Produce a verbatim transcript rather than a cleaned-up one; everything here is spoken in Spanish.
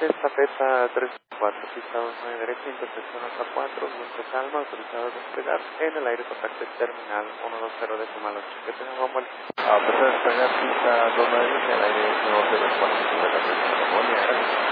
Estafeta tres cuatro, pista dos nueve derecha, intersección alfa cuatro, Bosque Calma, autorizado a despegar en el aire, contacto terminal uno dos cero decimal ocho. Que tenga buen vuelo. Ah, pues a despegar pista dos nueve en el aire uno dos cero decimal ocho.